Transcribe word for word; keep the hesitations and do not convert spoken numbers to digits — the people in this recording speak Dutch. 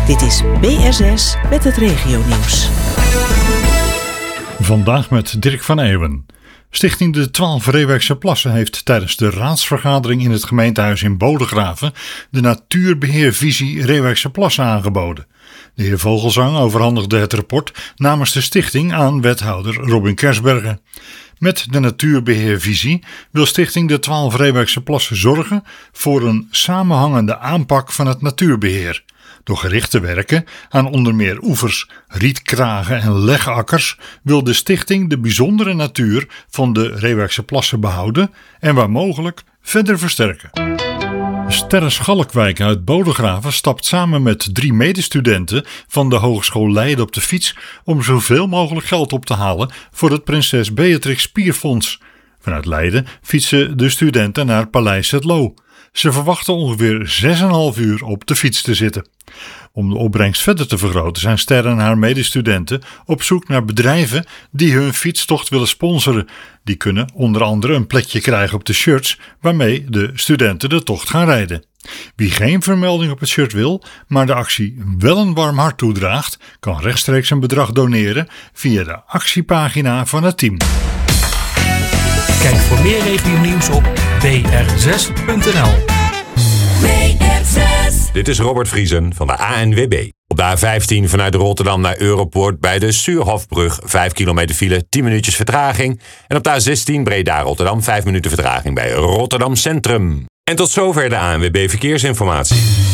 Dit is B R zes met het regionieuws. Vandaag met Dirk van Eeuwen. Stichting De Twaalf Reewijkse Plassen heeft tijdens de raadsvergadering in het gemeentehuis in Bodegraven de natuurbeheervisie Reewijkse Plassen aangeboden. De heer Vogelzang overhandigde het rapport namens de stichting aan wethouder Robin Kersbergen. Met de natuurbeheervisie wil Stichting De Twaalf Reewijkse Plassen zorgen voor een samenhangende aanpak van het natuurbeheer. Door gericht te werken aan onder meer oevers, rietkragen en legakkers wil de stichting de bijzondere natuur van de Reewijkse Plassen behouden en waar mogelijk verder versterken. Sterre Schalkwijk uit Bodegraven stapt samen met drie medestudenten van de Hogeschool Leiden op de fiets om zoveel mogelijk geld op te halen voor het Prinses Beatrix Spierfonds. Vanuit Leiden fietsen de studenten naar Paleis Het Loo. Ze verwachten ongeveer zes komma vijf uur op de fiets te zitten. Om de opbrengst verder te vergroten zijn Sterre en haar medestudenten op zoek naar bedrijven die hun fietstocht willen sponsoren. Die kunnen onder andere een plekje krijgen op de shirts waarmee de studenten de tocht gaan rijden. Wie geen vermelding op het shirt wil, maar de actie wel een warm hart toedraagt, kan rechtstreeks een bedrag doneren via de actiepagina van het team. Kijk voor meer regionieuws op b r zes punt n l. Dit is Robert Vriesen van de A N W B. Op de A vijftien vanuit Rotterdam naar Europoort bij de Suurhofbrug vijf kilometer file, tien minuutjes vertraging. En op de A zestien Breda-Rotterdam vijf minuten vertraging bij Rotterdam Centrum. En tot zover de A N W B Verkeersinformatie.